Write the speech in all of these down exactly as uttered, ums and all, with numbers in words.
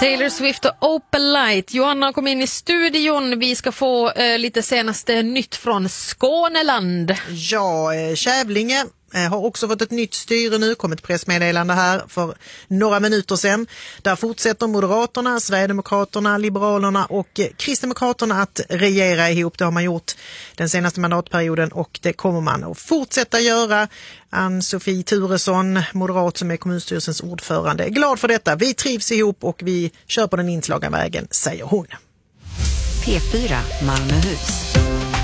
Taylor Swift och Opal Light. Johanna kom in i studion. Vi ska få eh, lite senaste nytt från Skåneland. Ja, eh, Kävlinge eh, har också fått ett nytt styre nu. Kom ett pressmeddelande här för några minuter sedan. Där fortsätter Moderaterna, Sverigedemokraterna, Liberalerna och eh, Kristdemokraterna att regera ihop. Det har man gjort den senaste mandatperioden och det kommer man att fortsätta göra. Ann-Sofie Turesson, moderat som är kommunstyrelsens ordförande, är glad för detta. Vi trivs ihop och vi kör på den inslagna vägen, säger hon. P fyra Malmöhus.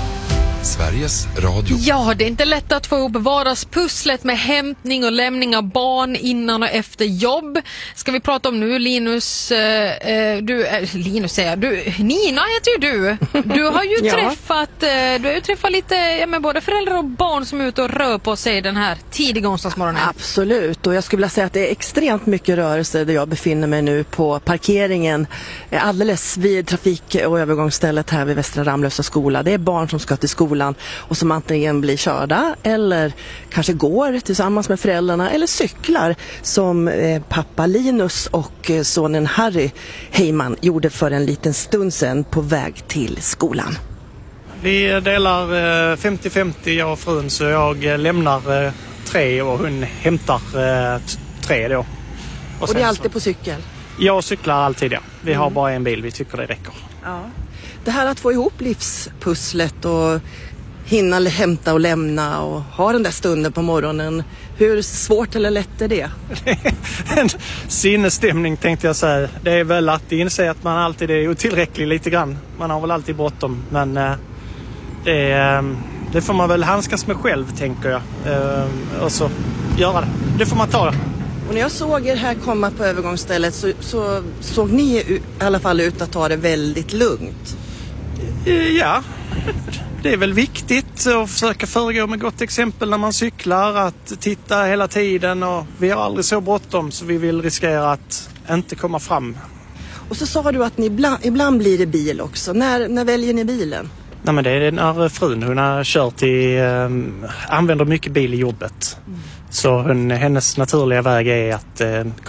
Sveriges Radio. Ja, det är inte lätt att få ihop vardagspusslet med hämtning och lämning av barn innan och efter jobb. Ska vi prata om nu, Linus, eh, du, eh, Linus säger jag, du, Nina heter ju du. Du har ju ja. träffat, eh, du har ju träffat lite, ja, men både föräldrar och barn som är ute och rör på sig den här tidiga onsdagsmorgonen. Absolut, och jag skulle vilja säga att det är extremt mycket rörelse där jag befinner mig nu på parkeringen alldeles vid trafik- och övergångsstället här vid Västra Ramlösa skola. Det är barn som ska till skolan och som antingen blir körda eller kanske går tillsammans med föräldrarna eller cyklar som eh, pappa Linus och eh, sonen Harry Heyman gjorde för en liten stund sedan på väg till skolan. Vi delar eh, femtio femtio jag och frun, så jag eh, lämnar eh, tre och hon hämtar eh, t- tre då. Och, och det är alltid så, på cykel? Jag cyklar alltid, ja. Vi mm. har bara en bil, vi tycker det räcker. Ja. Det här att få ihop livspusslet och hinna hämta och lämna och ha den där stunden på morgonen. Hur svårt eller lätt är det? En sinnesstämning tänkte jag säga. Det är väl att inse att man alltid är otillräcklig lite grann. Man har väl alltid bråttom, men eh, det, eh, det får man väl handskas med själv, tänker jag. Eh, och så göra det. Det får man ta. Och när jag såg er här komma på övergångsstället så, så såg ni i alla fall ut att ta det väldigt lugnt. Ja, det är väl viktigt att försöka föregå med gott exempel när man cyklar, att titta hela tiden, och vi har aldrig så bråttom så vi vill riskera att inte komma fram. Och så sa du att ni ibland, ibland blir det bil också. När, när väljer ni bilen? Nej, men det är när frun, hon har kört i, äh, använder mycket bil i jobbet. Mm. Så hon, hennes naturliga väg är att äh,